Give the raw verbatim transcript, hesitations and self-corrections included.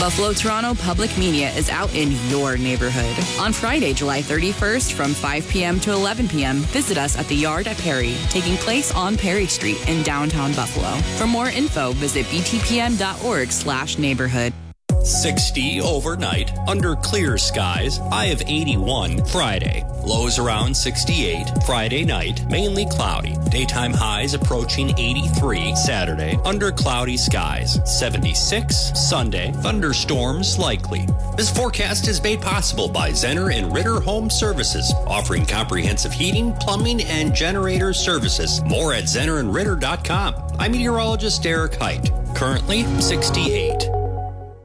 Buffalo Toronto Public Media is out in your neighborhood. On Friday, July thirty-first from five p.m. to eleven p.m., visit us at the Yard at Perry, taking place on Perry Street in downtown Buffalo. For more info, visit b t p m dot org slash neighborhood. sixty overnight, under clear skies, high of eighty-one Friday. Lows around sixty-eight. Friday night, mainly cloudy. Daytime highs approaching eighty-three. Saturday, under cloudy skies. seventy-six. Sunday, thunderstorms likely. This forecast is made possible by Zenner and Ritter Home Services, offering comprehensive heating, plumbing, and generator services. More at zenner and ritter dot com. I'm meteorologist Derek Height. Currently, sixty-eight.